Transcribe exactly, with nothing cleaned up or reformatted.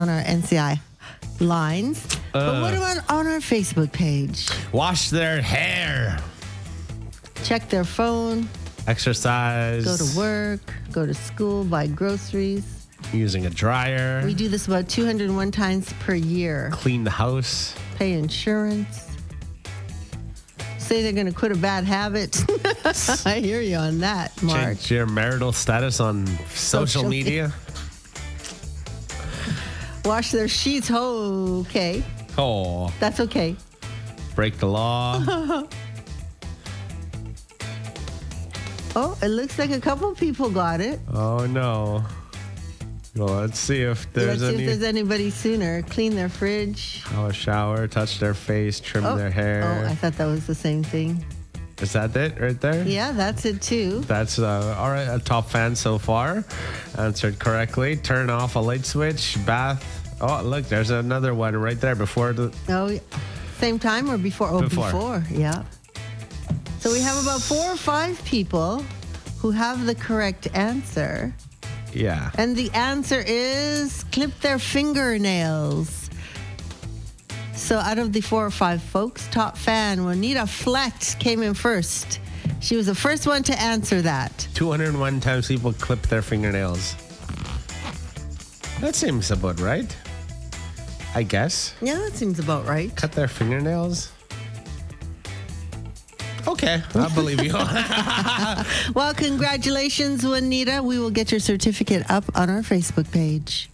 on our N C I lines. But Uh. what about on our Facebook page? Wash their hair. Check their phone, Exercise. go to work, go to school, buy groceries. Using a dryer. We do this about two hundred one times per year. Clean the house. Pay insurance. Say they're going to quit a bad habit. I hear you on that, Mark. Change your marital status on social, Social media. Wash their sheets. Oh, okay. Oh, That's okay. break the law. Oh, it looks like a couple people got it. Oh no. Well, let's see if there's Let's see any. if there's anybody sooner. Clean their fridge. Have a shower, touch their face, trim Oh, their hair. oh, I thought that was the same thing. Is that it right there? Yeah, that's it too. That's uh, all right. A top fan so far. Answered correctly. Turn off a light switch. Bath. Oh, look, there's another one right there before the. Oh, yeah. Same time or before? Oh, Before. before. Yeah. So we have about four or five people who have the correct answer. Yeah. And the answer is clip their fingernails. So out of the four or five folks, top fan, Juanita Fleck came in first. She was the first one to answer that. two hundred one times people clip their fingernails. That seems about right. I guess. Yeah, that seems about right. Cut their fingernails. Okay, I believe you. Well, congratulations, Juanita. We will get your certificate up on our Facebook page.